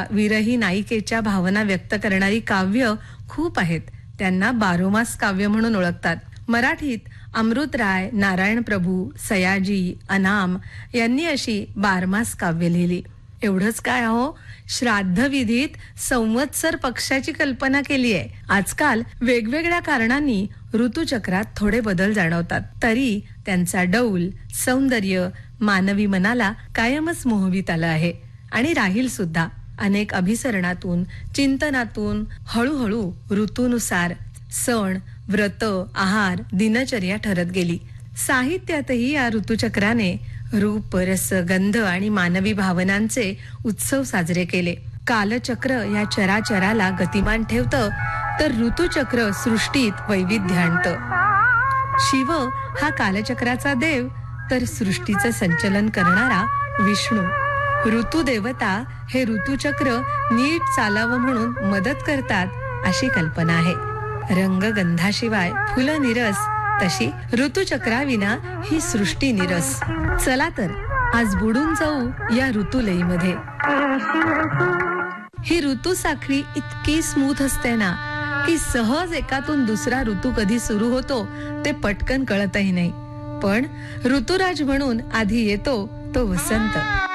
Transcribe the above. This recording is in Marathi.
विरही नायिकेच्या भावना व्यक्त करणारी काव्य खूप आहेत. त्यांना बारोमास काव्य म्हणून ओळखतात. मराठीत अमृतराय, नारायण प्रभू, सयाजी, अनाम यांनी अशी बारमास काव्य लिहिली. एवढंच काय हो, श्राद्धविधीत संवत्सर पक्षाची कल्पना केली आहे. आजकाल वेगवेगळ्या कारणांनी ऋतुचक्रात थोडे बदल जाणवतात, तरी त्यांचा डौल, सौंदर्य मानवी मनाला कायमच मोहवीत आलं आहे आणि राहील सुद्धा. अनेक अभिसरणातून, चिंतनातून हळूहळू ऋतूनुसार सण, व्रत, आहार, दिनचर्या ठरत गेली. साहित्यातही या ऋतुचक्राने रूप, रस, गंध आणि मानवी भावनांचे उत्सव साजरे केले. कालचक्र या चराचराला गतिमान ठेवतं, तर ऋतुचक्र सृष्टीत वैविध्य आणतं. शिव हा कालचक्राचा देव, तर सृष्टीचं संचलन करणारा विष्णू. ऋतुदेवता हे ऋतुचक्र नीट चालावं म्हणून मदत करतात, अशी कल्पना आहे. रंगगंधाशिवाय फुलं निरस, तशी ऋतुचक्राविना ही सृष्टी निरस. चला तर आज बुडून जाऊ या ऋतुलयीमध्ये. ही ऋतू साखळी इतकी स्मूथ असते ना, की सहज एकातून दुसरा ऋतू कधी सुरू होतो ते पटकन कळतही नाही. पण ऋतुराज म्हणून आधी येतो तो वसंत.